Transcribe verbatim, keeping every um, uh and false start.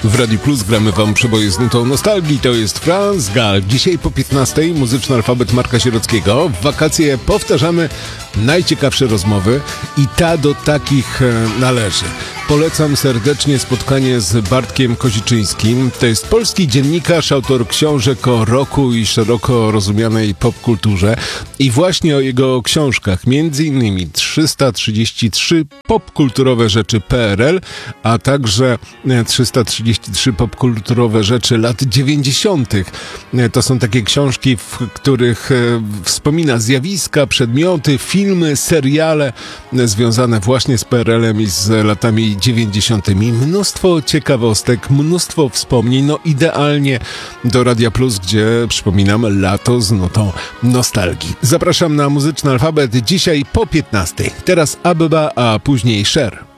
W Radiu Plus gramy wam przeboje z nutą nostalgii. To jest Franz Gall. Dzisiaj po piętnastej muzyczny alfabet Marka Sierockiego. W wakacje powtarzamy najciekawsze rozmowy i ta do takich e, należy. Polecam serdecznie spotkanie z Bartkiem Koziczyńskim. To jest polski dziennikarz, autor książek o rocku i szeroko rozumianej popkulturze. I właśnie o jego książkach, między innymi trzysta trzydzieści trzy popkulturowe rzeczy P R L, a także trzysta trzydzieści trzy popkulturowe rzeczy lat dziewięćdziesiątych. To są takie książki, w których wspomina zjawiska, przedmioty, filmy, seriale związane właśnie z P R L-em i z latami dziewięćdziesiątymi. Mnóstwo ciekawostek, mnóstwo wspomnień, no idealnie do Radia Plus, gdzie, przypominam, lato z nutą nostalgii. Zapraszam na muzyczny alfabet dzisiaj po piętnastej. Teraz Abba, a później Cher.